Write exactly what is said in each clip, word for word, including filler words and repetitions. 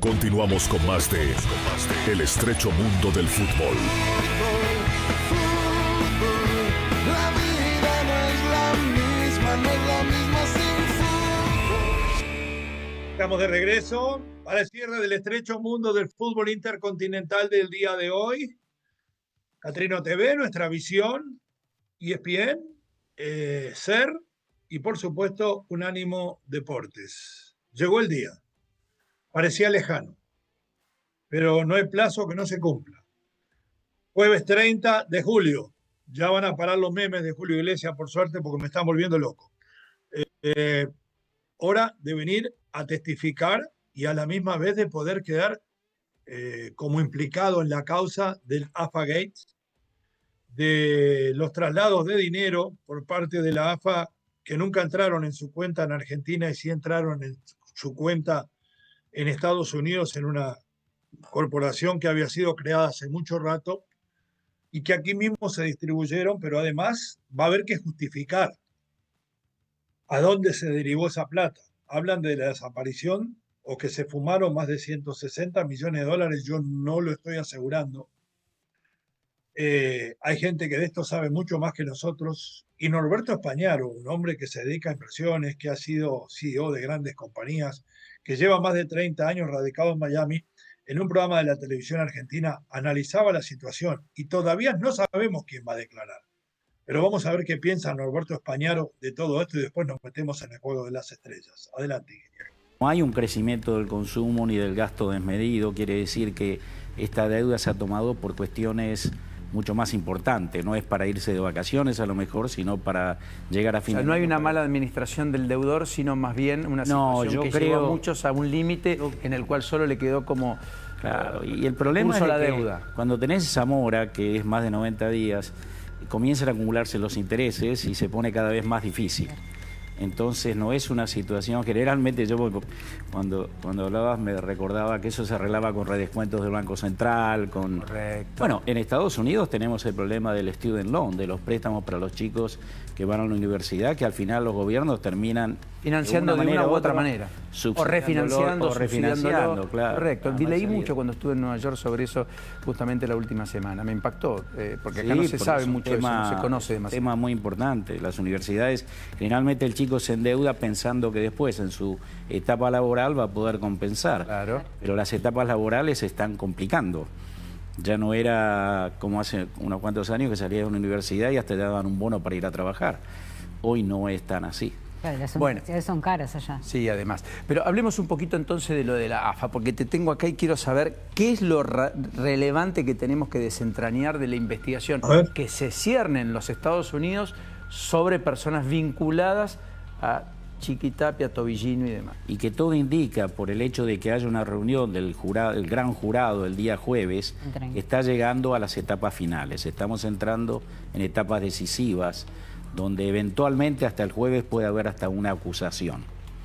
Continuamos con más de El estrecho mundo del fútbol. La vida no es la misma, no es la misma sin fútbol. Estamos de regreso para el cierre del estrecho mundo del fútbol intercontinental del día de hoy. Catrino T V, nuestra visión, E S P N, eh, SER y por supuesto Unánimo Deportes. Llegó el día. Parecía lejano, pero no hay plazo que no se cumpla. Jueves treinta de julio. Ya van a parar los memes de Julio Iglesias, por suerte, porque me están volviendo loco. Eh, eh, hora de venir a testificar y a la misma vez de poder quedar eh, como implicado en la causa del A F A Gate, de los traslados de dinero por parte de la A F A que nunca entraron en su cuenta en Argentina y sí entraron en su cuenta en Estados Unidos en una corporación que había sido creada hace mucho rato y que aquí mismo se distribuyeron, pero además va a haber que justificar a dónde se derivó esa plata. Hablan de la desaparición o que se fumaron más de ciento sesenta millones de dólares, yo no lo estoy asegurando. Eh, hay gente que de esto sabe mucho más que nosotros. Y Norberto Españaro, un hombre que se dedica a inversiones, que ha sido C E O de grandes compañías, que lleva más de treinta años radicado en Miami, en un programa de la televisión argentina analizaba la situación y todavía no sabemos quién va a declarar. Pero vamos a ver qué piensa Norberto Españaro de todo esto y después nos metemos en el juego de las estrellas. Adelante, Guillermo. No hay un crecimiento del consumo ni del gasto desmedido, quiere decir que esta deuda se ha tomado por cuestiones mucho más importantes, no es para irse de vacaciones a lo mejor, sino para llegar a fin de año. O sea, no hay una para... mala administración del deudor, sino más bien una no, situación yo que creo... llevó a muchos a un límite en el cual solo le quedó como... Claro, y el problema es la que deuda. Cuando tenés esa mora, que es más de noventa días, comienzan a acumularse los intereses y se pone cada vez más difícil. Entonces no es una situación, generalmente yo cuando, cuando hablabas me recordaba que eso se arreglaba con redescuentos del Banco Central, con... Correcto. Bueno, en Estados Unidos tenemos el problema del student loan, de los préstamos para los chicos que van a la universidad, que al final los gobiernos terminan... Financiando de una, de una u otra manera. O refinanciando, o refinanciando, claro. Correcto. No, Leí no mucho cuando estuve en Nueva York sobre eso justamente la última semana. Me impactó, eh, porque acá sí, no se sabe mucho tema, de eso, no se conoce demasiado. Es un tema muy importante. Las universidades, generalmente el chico se endeuda pensando que después en su etapa laboral va a poder compensar. Claro. Pero las etapas laborales se están complicando. Ya no era como hace unos cuantos años que salías de una universidad y hasta te daban un bono para ir a trabajar. Hoy no es tan así. Claro, las bueno, universidades son caras allá. Sí, además. Pero hablemos un poquito entonces de lo de la A F A, porque te tengo acá y quiero saber qué es lo re relevante que tenemos que desentrañar de la investigación que se cierne en los Estados Unidos sobre personas vinculadas a Chiquitapia, Tobillino y demás. Y que todo indica, por el hecho de que haya una reunión del jurado, el gran jurado el día jueves, que está llegando a las etapas finales. Estamos entrando en etapas decisivas, donde eventualmente hasta el jueves puede haber hasta una acusación.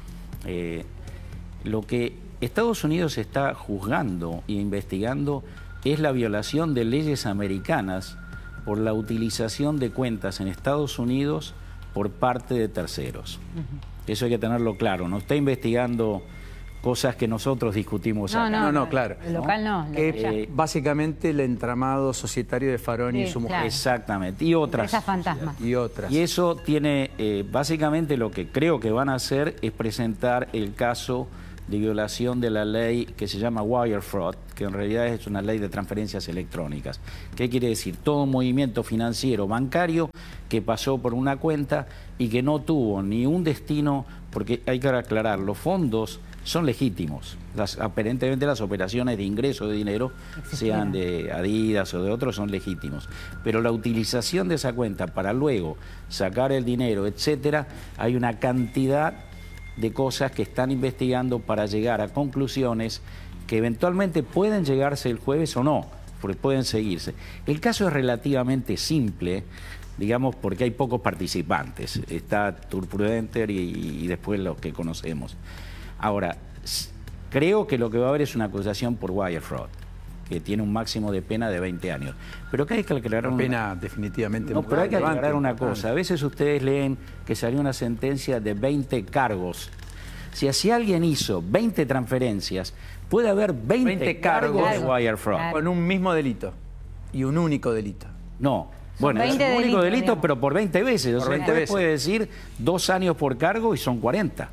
Eh, lo que Estados Unidos está juzgando e investigando es la violación de leyes americanas por la utilización de cuentas en Estados Unidos por parte de terceros. Uh-huh. Eso hay que tenerlo claro, no está investigando cosas que nosotros discutimos no, acá. No, no, no, claro. El local no. Que, eh, básicamente el entramado societario de Faroni sí, y su mujer. Claro. Exactamente. Y otras. Esas fantasmas. Y otras. Y eso tiene, eh, básicamente lo que creo que van a hacer es presentar el caso de violación de la ley que se llama Wire Fraud, que en realidad es una ley de transferencias electrónicas. ¿Qué quiere decir? Todo movimiento financiero bancario que pasó por una cuenta y que no tuvo ni un destino, porque hay que aclarar, los fondos son legítimos. Las, aparentemente las operaciones de ingreso de dinero, sean de Adidas o de otros, son legítimos. Pero la utilización de esa cuenta para luego sacar el dinero, etcétera, hay una cantidad de cosas que están investigando para llegar a conclusiones que eventualmente pueden llegarse el jueves o no, porque pueden seguirse. El caso es relativamente simple, digamos, porque hay pocos participantes. Está Tour Prudenter y, y después los que conocemos. Ahora, creo que lo que va a haber es una acusación por wire fraud, que tiene un máximo de pena de veinte años. Pero acá hay que aclarar una pena definitivamente no, muy pero hay que aclarar una importante. cosa. A veces ustedes leen que salió una sentencia de veinte cargos Si, si alguien hizo veinte transferencias, puede haber veinte, veinte cargos cargos de wire fraud. Claro. Con un mismo delito y un único delito. No. Bueno, es un único delitos, delito, digamos. pero por veinte veces. Por o sea, veinte usted veces. puede decir dos años por cargo y son cuarenta.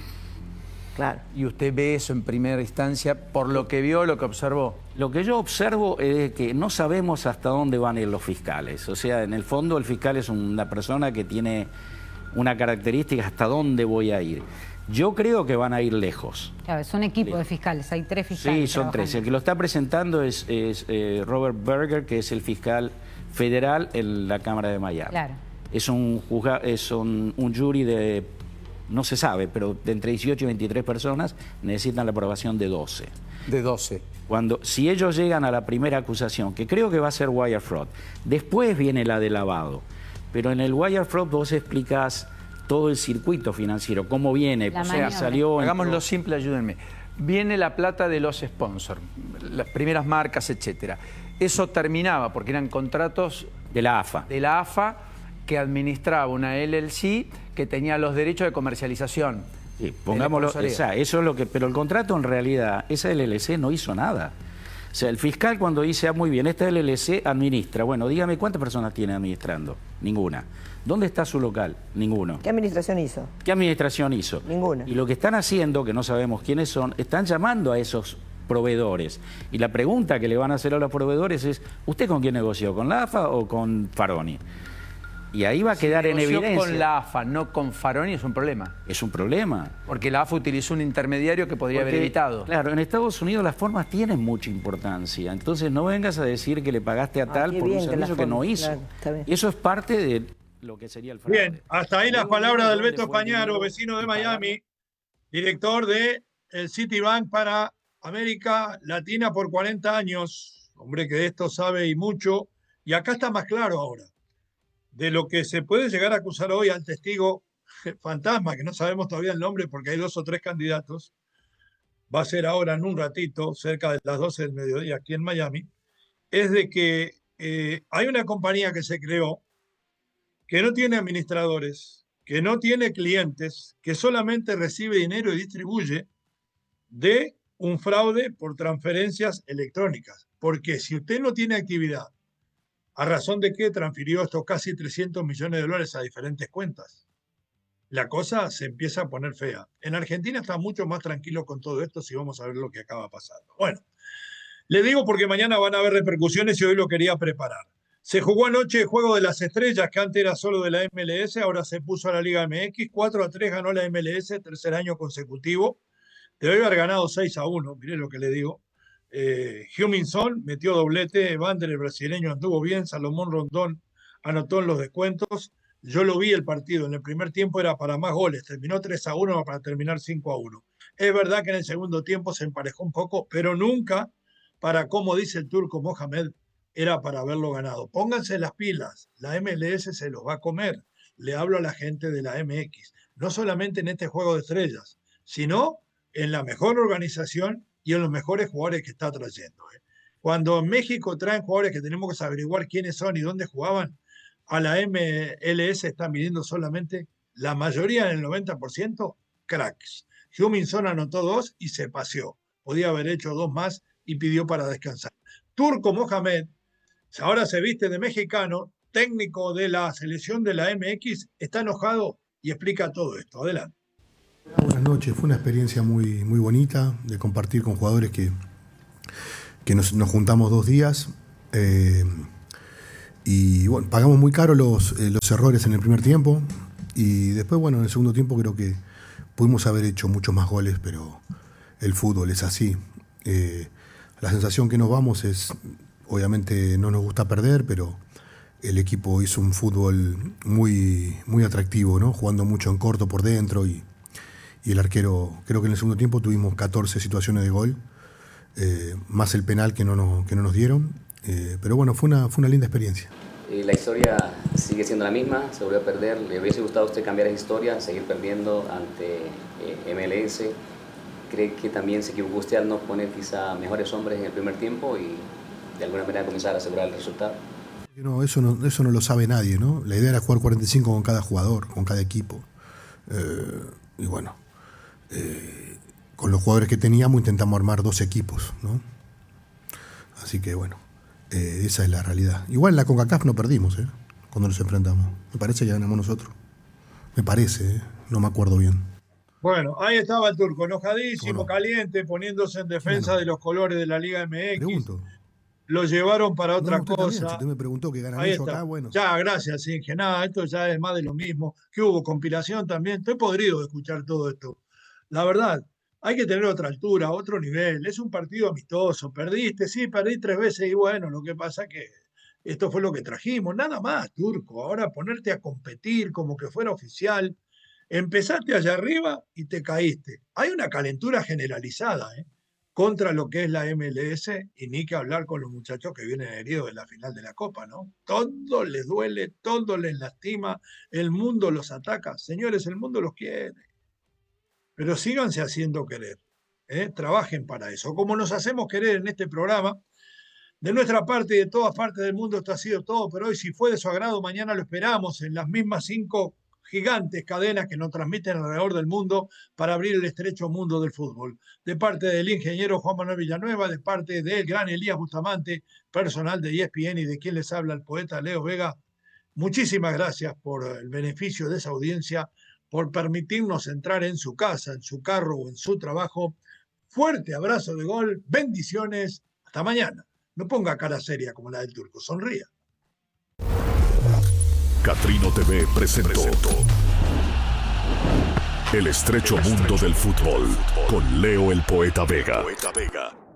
Claro. Y usted ve eso en primera instancia por lo que vio, lo que observó. Lo que yo observo es que no sabemos hasta dónde van a ir los fiscales. O sea, en el fondo el fiscal es una persona que tiene una característica hasta dónde voy a ir. Yo creo que van a ir lejos. Claro, son equipos de fiscales, hay tres fiscales. Sí, son tres. El que lo está presentando es, es eh, Robert Berger, que es el fiscal federal en la Cámara de Miami. Claro. Es un, juzga, es un, un jury de, no se sabe, pero de entre dieciocho y veintitrés personas necesitan la aprobación de doce. De doce. Cuando, si ellos llegan a la primera acusación, que creo que va a ser wire fraud, después viene la de lavado. Pero en el wire fraud vos explicás todo el circuito financiero, cómo viene, La o sea, maniobra. salió... Hagámoslo entró. simple, ayúdenme. Viene la plata de los sponsors, las primeras marcas, etcétera. Eso terminaba porque eran contratos De la A F A. de la A F A que administraba una L L C que tenía los derechos de comercialización. Sí, pongámoslo, sponsoría. o sea, eso es lo que, pero el contrato en realidad, esa L L C no hizo nada. O sea, el fiscal cuando dice, ah, muy bien, esta L L C administra, bueno, dígame cuántas personas tiene administrando. Ninguna. ¿Dónde está su local? Ninguno. ¿Qué administración hizo? ¿Qué administración hizo? Ninguna. Y lo que están haciendo, que no sabemos quiénes son, están llamando a esos proveedores. Y la pregunta que le van a hacer a los proveedores es, ¿usted con quién negoció? ¿Con la A F A o con Faroni? Y ahí va a quedar en Negoció evidencia. con la A F A, no con Faroni, es un problema. Es un problema. Porque la A F A utilizó un intermediario que podría Porque, haber evitado. Claro, en Estados Unidos las formas tienen mucha importancia. Entonces no vengas a decir que le pagaste a Ah, tal qué por un bien que servicio las que no formas, hizo. claro, está bien. Y eso es parte de lo que sería el fraude. Bien, hasta ahí las Luego, palabras del ¿dónde Beto fue el Españaro, dinero? vecino de Y pagar. Miami, director de el Citibank para América Latina por cuarenta años. Hombre que de esto sabe y mucho. Y acá está más claro ahora. De lo que se puede llegar a acusar hoy al testigo fantasma, que no sabemos todavía el nombre porque hay dos o tres candidatos, va a ser ahora en un ratito, cerca de las doce del mediodía aquí en Miami, es de que eh, hay una compañía que se creó que no tiene administradores, que no tiene clientes, que solamente recibe dinero y distribuye de un fraude por transferencias electrónicas. Porque si usted no tiene actividad, ¿a razón de qué transfirió estos casi trescientos millones de dólares a diferentes cuentas? La cosa se empieza a poner fea. En Argentina está mucho más tranquilo con todo esto si vamos a ver lo que acaba pasando. Bueno, le digo porque mañana van a haber repercusiones y hoy lo quería preparar. Se jugó anoche el Juego de las Estrellas, que antes era solo de la M L S, ahora se puso a la Liga M X. cuatro a tres ganó la M L S, tercer año consecutivo. Debe haber ganado seis a uno, mire lo que le digo. Eh, Huminson metió doblete, Evander, el brasileño, anduvo bien, Salomón Rondón anotó en los descuentos. Yo lo vi el partido, en el primer tiempo era para más goles, terminó tres a uno para terminar cinco a uno. Es verdad que en el segundo tiempo se emparejó un poco, pero nunca para, como dice el turco Mohamed, era para haberlo ganado. Pónganse las pilas, la M L S se los va a comer. Le hablo a la gente de la M X, no solamente en este Juego de Estrellas, sino en la mejor organización y en los mejores jugadores que está trayendo. ¿eh? Cuando en México traen jugadores que tenemos que averiguar quiénes son y dónde jugaban, a la M L S están viniendo solamente, la mayoría, en el noventa por ciento, cracks. Huminson anotó dos y se paseó. Podía haber hecho dos más y pidió para descansar. Turco Mohamed, ahora se viste de mexicano, técnico de la selección de la M X, está enojado y explica todo esto. Adelante. Buenas noches, fue una experiencia muy, muy bonita de compartir con jugadores que, que nos, nos juntamos dos días eh, y bueno, pagamos muy caro los, eh, los errores en el primer tiempo y después, bueno, en el segundo tiempo creo que pudimos haber hecho muchos más goles, pero el fútbol es así. Eh, la sensación que nos vamos es, obviamente no nos gusta perder, pero el equipo hizo un fútbol muy, muy atractivo, ¿no? Jugando mucho en corto por dentro y Y el arquero, creo que en el segundo tiempo tuvimos catorce situaciones de gol, eh, más el penal que no nos, que no nos dieron. Eh, pero bueno, fue una, fue una linda experiencia. Eh, la historia sigue siendo la misma, se volvió a perder. ¿Le hubiese gustado a usted cambiar esa historia, seguir perdiendo ante eh, M L S? ¿Cree que también se equivocó usted al no poner quizá mejores hombres en el primer tiempo y de alguna manera comenzar a asegurar el resultado? No, eso no, eso no lo sabe nadie, ¿no? La idea era jugar cuarenta y cinco con cada jugador, con cada equipo. Eh, y bueno. eh, con los jugadores que teníamos intentamos armar dos equipos, ¿no? Así que bueno, eh, esa es la realidad. Igual en la CONCACAF no perdimos, ¿eh? Cuando nos enfrentamos. Me parece que ganamos nosotros. Me parece, ¿eh? No me acuerdo bien. Bueno, ahí estaba el Turco, enojadísimo, Bueno. caliente, poniéndose en defensa Bueno. de los colores de la Liga M X. Pregunto. Lo llevaron para otra No, usted también, cosa. si usted me preguntó que ganan Ahí ellos está. acá, bueno. Ya, gracias, Inge. Nada, esto ya es más de lo mismo. Que hubo compilación también. Estoy podrido de escuchar todo esto. La verdad, hay que tener otra altura, otro nivel. Es un partido amistoso. Perdiste, sí, perdí tres veces y bueno, lo que pasa es que esto fue lo que trajimos. Nada más, Turco. Ahora ponerte a competir como que fuera oficial. Empezaste allá arriba y te caíste. Hay una calentura generalizada, ¿eh? Contra lo que es la M L S y ni que hablar con los muchachos que vienen heridos de la final de la Copa, ¿no? Todo les duele, todo les lastima, el mundo los ataca. Señores, el mundo los quiere. Pero síganse haciendo querer, ¿eh? Trabajen para eso. Como nos hacemos querer en este programa, de nuestra parte y de todas partes del mundo esto ha sido todo, pero hoy si fue de su agrado, mañana lo esperamos en las mismas cinco gigantes cadenas que nos transmiten alrededor del mundo para abrir el estrecho mundo del fútbol. De parte del ingeniero Juan Manuel Villanueva, de parte del gran Elías Bustamante, personal de E S P N y de quien les habla el poeta Leo Vega, muchísimas gracias por el beneficio de esa audiencia, por permitirnos entrar en su casa, en su carro o en su trabajo. Fuerte abrazo de gol, bendiciones, hasta mañana. No ponga cara seria como la del Turco, sonría. Catrino T V presentó El estrecho mundo del fútbol con Leo el Poeta Vega.